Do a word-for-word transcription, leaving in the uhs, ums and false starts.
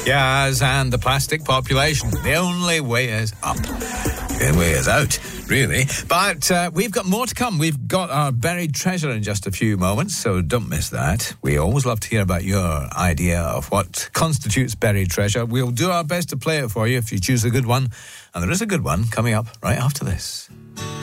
Yes, and the plastic population. The only way is up. The way is out, really. But uh, we've got more to come. We've got our buried treasure in just a few moments, so don't miss that. We always love to hear about your idea of what constitutes buried treasure. We'll do our best to play it for you if you choose a good one. And there is a good one coming up right after this.